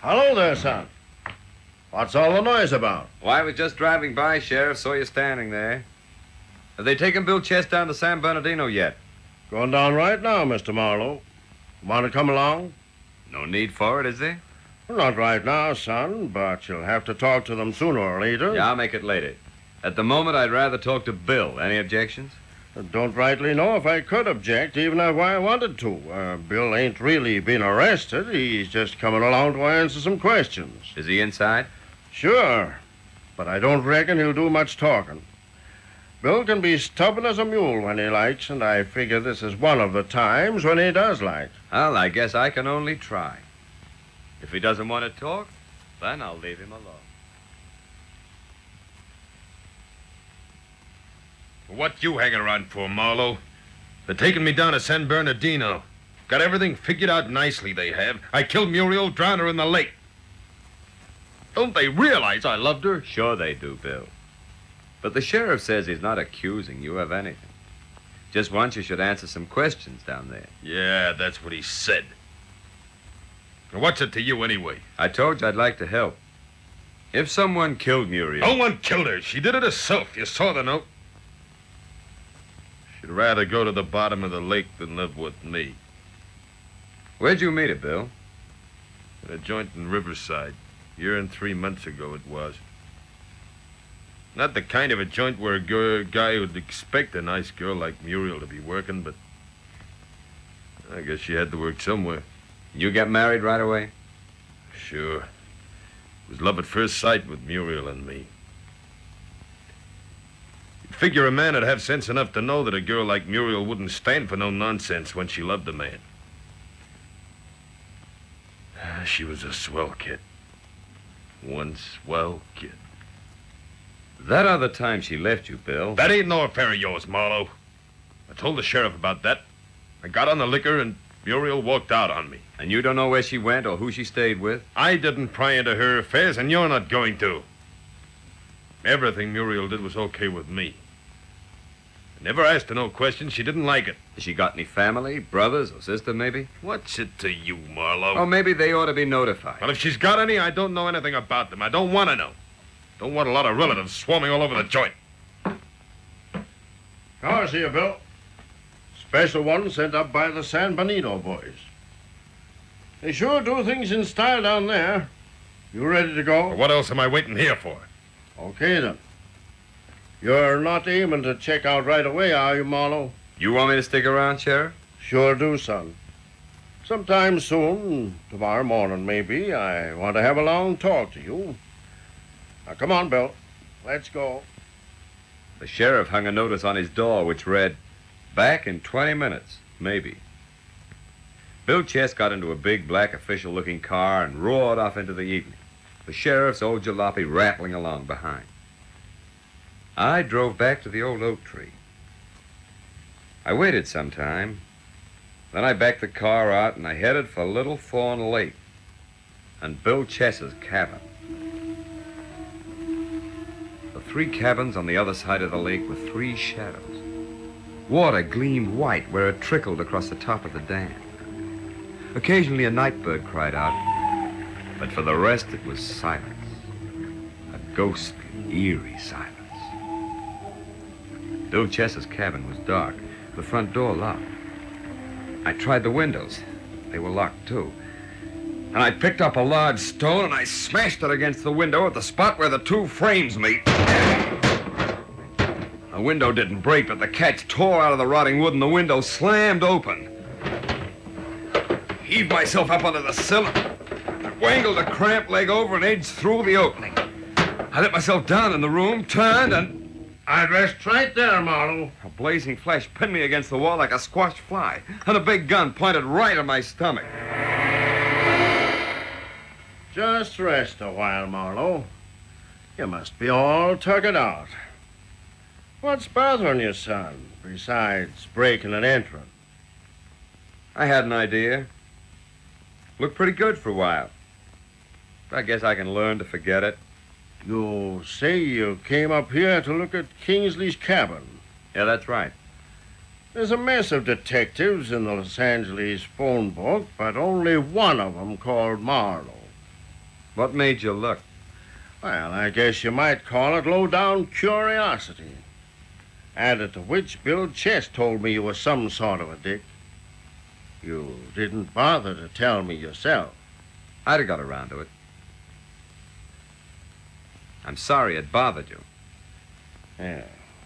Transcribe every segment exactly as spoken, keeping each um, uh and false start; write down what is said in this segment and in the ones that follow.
Hello there, son. What's all the noise about? Why, I was just driving by, Sheriff. Saw you standing there. Have they taken Bill Chess down to San Bernardino yet? Going down right now, Mister Marlowe. Want to come along? No need for it, is there? Well, not right now, son, but you'll have to talk to them sooner or later. Yeah, I'll make it later. At the moment, I'd rather talk to Bill. Any objections? I don't rightly know if I could object, even if I wanted to. Uh, Bill ain't really been arrested. He's just coming along to answer some questions. Is he inside? Sure, but I don't reckon he'll do much talking. Bill can be stubborn as a mule when he likes, and I figure this is one of the times when he does like. Well, I guess I can only try. If he doesn't want to talk, then I'll leave him alone. What you hanging around for, Marlowe? They're taking me down to San Bernardino. Got everything figured out nicely, they have. I killed Muriel, drowned her in the lake. Don't they realize I loved her? Sure they do, Bill. But the sheriff says he's not accusing you of anything. Just wants you should answer some questions down there. Yeah, that's what he said. What's it to you, anyway? I told you I'd like to help. If someone killed Muriel... No one killed her. She did it herself. You saw the note. She'd rather go to the bottom of the lake than live with me. Where'd you meet her, Bill? In a joint in Riverside. A year and three months ago it was. Not the kind of a joint where a girl, guy would expect a nice girl like Muriel to be working, but I guess she had to work somewhere. You got married right away? Sure. It was love at first sight with Muriel and me. You'd figure a man would have sense enough to know that a girl like Muriel wouldn't stand for no nonsense when she loved a man. She was a swell kid. One swell kid. That other time she left you, Bill... That ain't no affair of yours, Marlowe. I told the sheriff about that. I got on the liquor and Muriel walked out on me. And you don't know where she went or who she stayed with? I didn't pry into her affairs, and you're not going to. Everything Muriel did was okay with me. I never asked her no questions. She didn't like it. Has she got any family, brothers or sister, maybe? What's it to you, Marlowe? Oh, maybe they ought to be notified. Well, if she's got any, I don't know anything about them. I don't want to know. Don't want a lot of relatives swarming all over the joint. Cars here, Bill. Special one sent up by the San Benito boys. They sure do things in style down there. You ready to go? Well, what else am I waiting here for? Okay, then. You're not aiming to check out right away, are you, Marlowe? You want me to stick around, Sheriff? Sure do, son. Sometime soon, tomorrow morning maybe, I want to have a long talk to you. Now, come on, Bill. Let's go. The sheriff hung a notice on his door which read, "Back in twenty minutes, maybe." Bill Chess got into a big, black, official-looking car and roared off into the evening, the sheriff's old jalopy rattling along behind. I drove back to the old oak tree. I waited some time. Then I backed the car out and I headed for Little Fawn Lake and Bill Chess's cabin. The three cabins on the other side of the lake were three shadows. Water gleamed white where it trickled across the top of the dam. Occasionally a nightbird cried out, but for the rest it was silence. A ghostly, eerie silence. Bill Chess's cabin was dark, the front door locked. I tried the windows. They were locked, too. And I picked up a large stone and I smashed it against the window at the spot where the two frames meet. The window didn't break, but the catch tore out of the rotting wood and the window slammed open. Heaved myself up onto the sill, wangled a cramped leg over and edged through the opening. I let myself down in the room, turned, and... I'd rest right there, Marlowe. A blazing flash pinned me against the wall like a squashed fly, and a big gun pointed right at my stomach. Just rest a while, Marlowe. You must be all tuckered out. What's bothering you, son, besides breaking and entering? I had an idea. Looked pretty good for a while. But I guess I can learn to forget it. You say you came up here to look at Kingsley's cabin. Yeah, that's right. There's a mess of detectives in the Los Angeles phone book, but only one of them called Marlowe. What made you look? Well, I guess you might call it low-down curiosity. Added to which, Bill Chess told me you were some sort of a dick. You didn't bother to tell me yourself. I'd have got around to it. I'm sorry it bothered you. Yeah.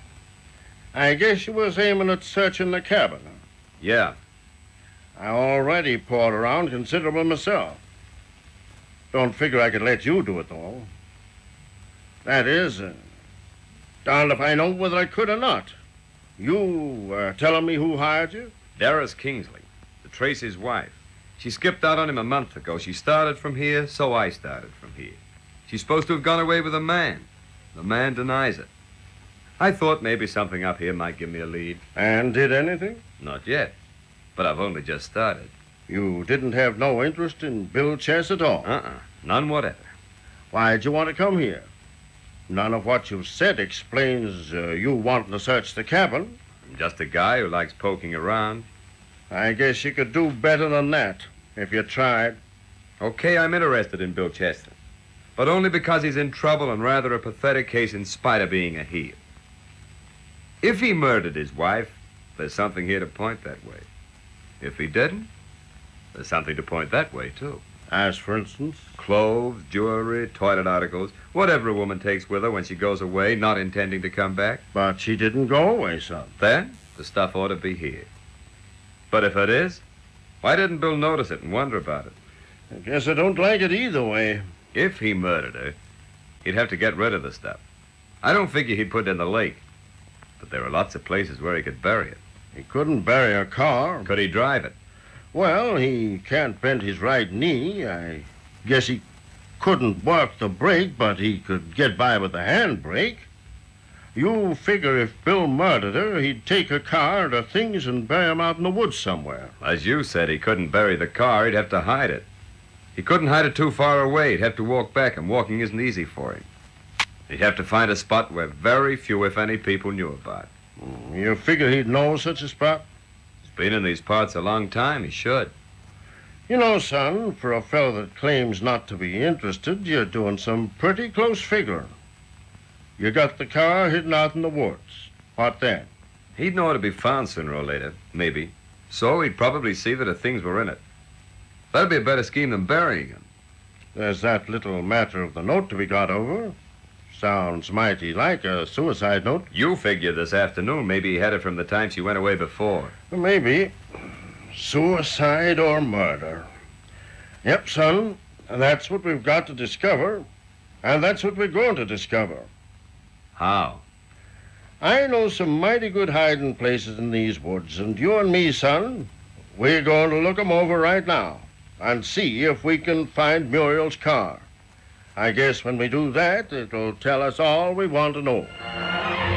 I guess you was aiming at searching the cabin. Huh? Yeah. I already poured around considerable myself. Don't figure I could let you do it, though. That is, uh, darned if I know whether I could or not. You uh, telling me who hired you? Darius Kingsley, the Tracy's wife. She skipped out on him a month ago. She started from here, so I started from here. She's supposed to have gone away with a man. The man denies it. I thought maybe something up here might give me a lead. And did anything? Not yet, but I've only just started. You didn't have no interest in Bill Chess at all? Uh-uh, none whatever. Why'd you want to come here? None of what you've said explains uh, you wanting to search the cabin. I'm just a guy who likes poking around. I guess you could do better than that if you tried. Okay, I'm interested in Bill Chester, but only because he's in trouble and rather a pathetic case in spite of being a heel. If he murdered his wife, there's something here to point that way. If he didn't, there's something to point that way, too. As, for instance? Clothes, jewelry, toilet articles, whatever a woman takes with her when she goes away, not intending to come back. But she didn't go away, son. Then, the stuff ought to be here. But if it is, why didn't Bill notice it and wonder about it? I guess I don't like it either way. If he murdered her, he'd have to get rid of the stuff. I don't figure he'd put it in the lake. But there are lots of places where he could bury it. He couldn't bury a car. Could he drive it? Well, he can't bend his right knee. I guess he couldn't work the brake, but he could get by with the handbrake. You figure if Bill murdered her, he'd take her car and her things and bury 'em out in the woods somewhere. As you said, he couldn't bury the car. He'd have to hide it. He couldn't hide it too far away. He'd have to walk back, and walking isn't easy for him. He'd have to find a spot where very few, if any, people knew about. You figure he'd know such a spot? He's been in these parts a long time. He should. You know, son, for a fellow that claims not to be interested, you're doing some pretty close figuring. You got the car hidden out in the woods. What then? He'd know to be found sooner or later, maybe. So he'd probably see that her things were in it. That'd be a better scheme than burying him. There's that little matter of the note to be got over. Sounds mighty like a suicide note. You figured this afternoon maybe he had it from the time she went away before. Maybe. Suicide or murder. Yep, son. That's what we've got to discover. And that's what we're going to discover. How? I know some mighty good hiding places in these woods, and you and me, son, we're going to look 'em over right now and see if we can find Muriel's car. I guess when we do that, it'll tell us all we want to know.